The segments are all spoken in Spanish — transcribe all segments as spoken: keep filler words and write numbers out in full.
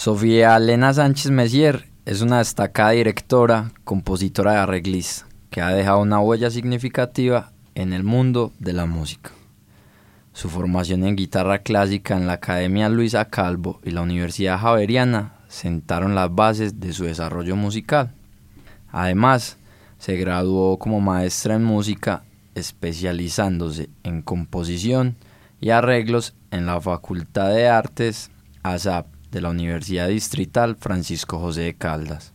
Sofía Elena Sánchez Messier es una destacada directora, compositora y arreglista que ha dejado una huella significativa en el mundo de la música. Su formación en guitarra clásica en la Academia Luisa Calvo y la Universidad Javeriana sentaron las bases de su desarrollo musical. Además, se graduó como maestra en música, especializándose en composición y arreglos en la Facultad de Artes A S A P de la Universidad Distrital Francisco José de Caldas.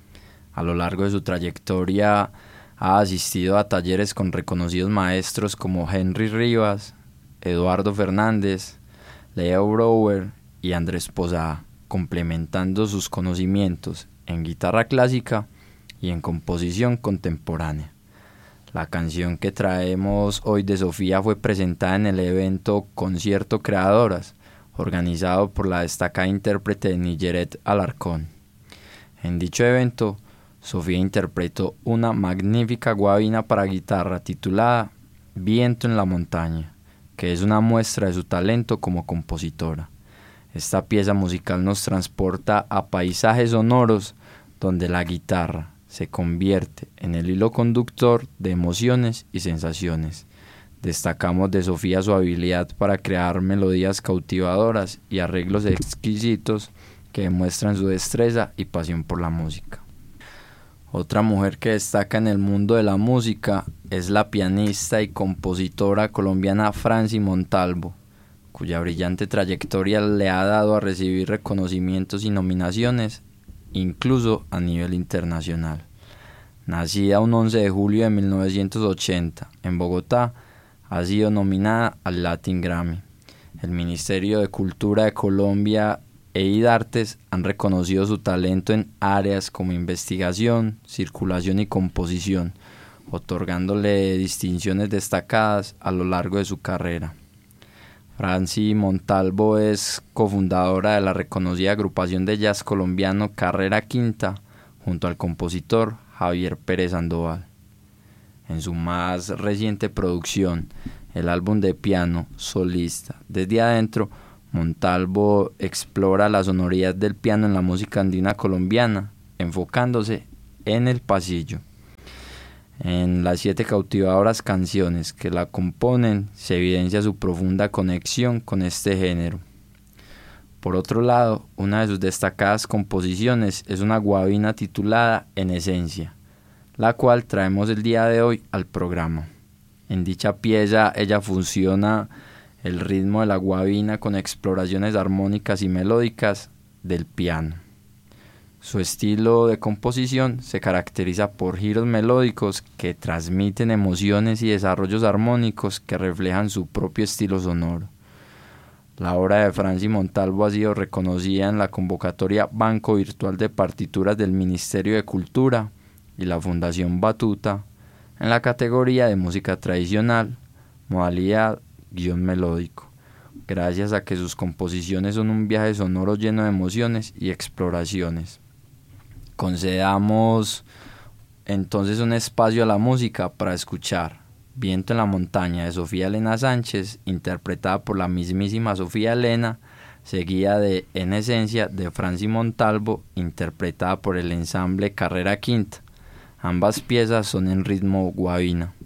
A lo largo de su trayectoria ha asistido a talleres con reconocidos maestros como Henry Rivas, Eduardo Fernández, Leo Brouwer y Andrés Posada, complementando sus conocimientos en guitarra clásica y en composición contemporánea. La canción que traemos hoy de Sofía fue presentada en el evento Concierto Creadoras, organizado por la destacada intérprete Nilleret Alarcón. En dicho evento, Sofía interpretó una magnífica guabina para guitarra titulada Viento en la montaña, que es una muestra de su talento como compositora. Esta pieza musical nos transporta a paisajes sonoros donde la guitarra se convierte en el hilo conductor de emociones y sensaciones. Destacamos de Sofía su habilidad para crear melodías cautivadoras y arreglos exquisitos que demuestran su destreza y pasión por la música. Otra mujer que destaca en el mundo de la música es la pianista y compositora colombiana Franci Montalvo, cuya brillante trayectoria le ha dado a recibir reconocimientos y nominaciones, incluso a nivel internacional. Nacida un once de julio de mil novecientos ochenta en Bogotá, ha sido nominada al Latin Grammy. El Ministerio de Cultura de Colombia e IDARTES han reconocido su talento en áreas como investigación, circulación y composición, otorgándole distinciones destacadas a lo largo de su carrera. Franci Montalvo es cofundadora de la reconocida agrupación de jazz colombiano Carrera Quinta, junto al compositor Javier Pérez Sandoval. En su más reciente producción, el álbum de piano solista Desde Adentro, Montalvo explora la sonoridad del piano en la música andina colombiana, enfocándose en el pasillo. En las siete cautivadoras canciones que la componen se evidencia su profunda conexión con este género. Por otro lado, una de sus destacadas composiciones es una guabina titulada En Esencia, la cual traemos el día de hoy al programa. En dicha pieza ella fusiona el ritmo de la guabina con exploraciones armónicas y melódicas del piano. Su estilo de composición se caracteriza por giros melódicos que transmiten emociones y desarrollos armónicos que reflejan su propio estilo sonoro. La obra de Franci Montalvo ha sido reconocida en la convocatoria Banco Virtual de Partituras del Ministerio de Cultura y la Fundación Batuta en la categoría de música tradicional, modalidad guión melódico, gracias a que sus composiciones son un viaje sonoro lleno de emociones y exploraciones. Concedamos entonces un espacio a la música para escuchar Viento en la montaña de Sofía Elena Sánchez, interpretada por la mismísima Sofía Elena, seguida de En Esencia de Franci Montalvo, interpretada por el ensamble Carrera Quinta. Ambas piezas son en ritmo guabina.